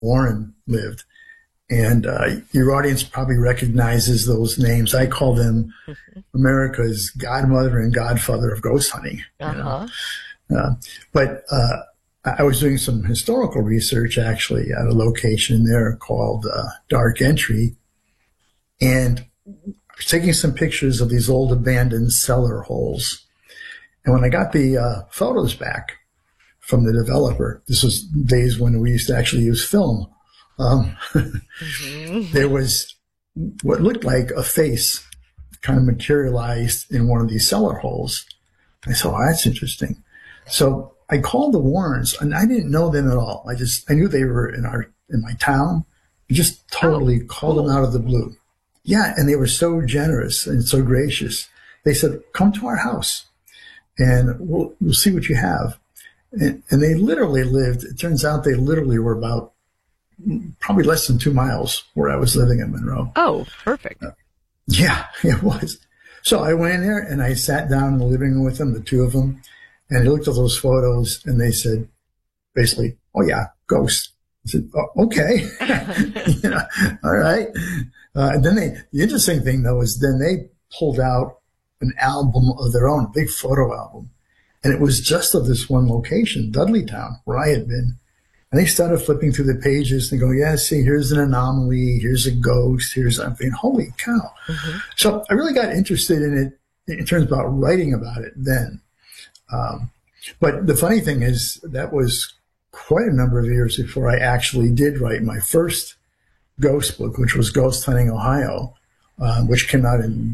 Warren lived. And your audience probably recognizes those names. I call them America's godmother and godfather of ghost hunting. Uh-huh. But I was doing some historical research, actually, at a location there called Dark Entry. And I was taking some pictures of these old abandoned cellar holes. And when I got the photos back from the developer, this was days when we used to actually use film, there was what looked like a face kind of materialized in one of these cellar holes. I said, oh, that's interesting. So I called the Warrens, and I didn't know them at all. I knew they were in my town. I just totally called them out of the blue. Yeah, and they were so generous and so gracious. They said, come to our house, and we'll see what you have. And they literally lived, it turns out they literally were about probably less than 2 miles where I was living in Monroe. Oh, perfect. Yeah, it was. So I went in there and I sat down in the living room with them, the two of them, and they looked at those photos and they said, basically, oh yeah, ghost. I said, oh, okay. All right. And then the interesting thing though is then they pulled out an album of their own, a big photo album. And it was just of this one location, Dudleytown, where I had been. And they started flipping through the pages and go, yeah, see, here's an anomaly, here's a ghost, I'm thinking, holy cow. Mm-hmm. So I really got interested in it in terms about writing about it then. But the funny thing is that was quite a number of years before I actually did write my first ghost book, which was Ghost Hunting Ohio, which came out in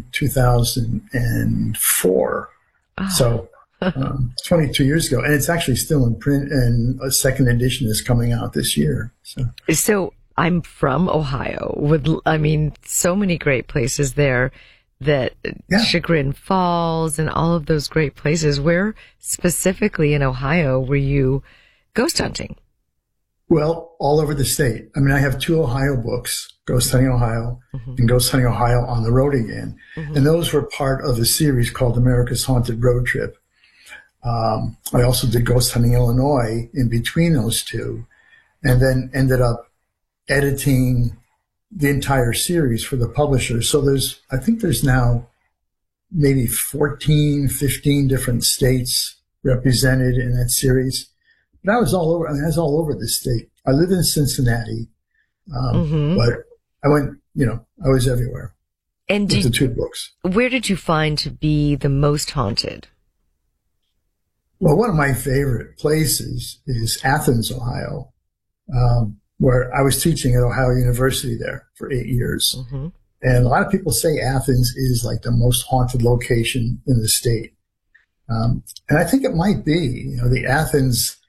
2004. Oh. So 22 years ago, and it's actually still in print, and a second edition is coming out this year. So I'm from Ohio with, so many great places there that Chagrin Falls and all of those great places. Where specifically in Ohio were you ghost hunting? Well, all over the state. I have 2 Ohio books, Ghost Hunting Ohio and Ghost Hunting Ohio on the Road Again. Mm-hmm. And those were part of a series called America's Haunted Road Trip. I also did Ghost Hunting Illinois in between those two, and then ended up editing the entire series for the publisher. So I think there's now maybe 14, 15 different states represented in that series. But I was all over, I was all over the state. I lived in Cincinnati, but I went, I was everywhere. And with the 2 books. Where did you find to be the most haunted? Well, one of my favorite places is Athens, Ohio, where I was teaching at Ohio University there for 8 years. Mm-hmm. And a lot of people say Athens is like the most haunted location in the state. And I think it might be, the Athens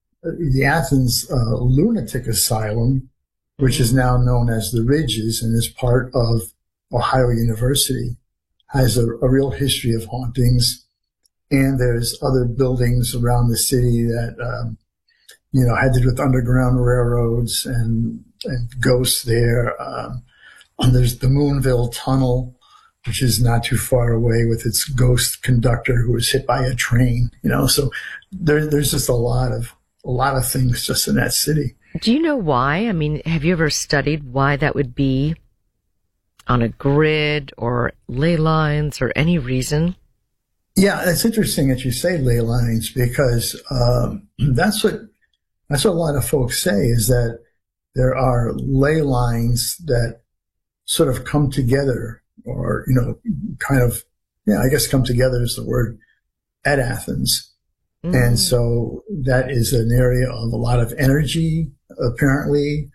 Lunatic Asylum, which is now known as the Ridges and is part of Ohio University, has a real history of hauntings. And there's other buildings around the city that, had to do with underground railroads and ghosts there. And there's the Moonville Tunnel, which is not too far away, with its ghost conductor who was hit by a train. So there's just a lot of things just in that city. Do you know why? Have you ever studied why that would be on a grid or ley lines or any reason? Yeah, it's interesting that you say ley lines, because that's what a lot of folks say, is that there are ley lines that sort of come together, or I guess come together is the word, at Athens. Mm-hmm. And so that is an area of a lot of energy, apparently,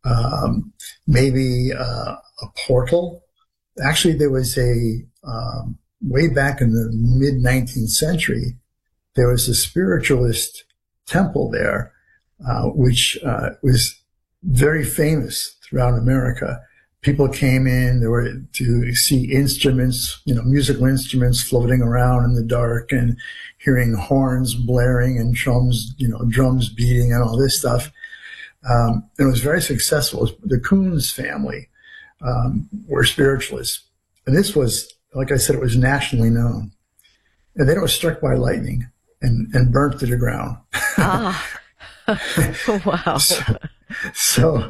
maybe a portal. Actually, there was way back in the mid-19th century, there was a spiritualist temple there, which was very famous throughout America. People came in, to see instruments, musical instruments floating around in the dark, and hearing horns blaring and drums beating and all this stuff. And it was very successful. The Coons family were spiritualists. And this was, like I said, it was nationally known. And then it was struck by lightning and burnt to the ground. Wow. So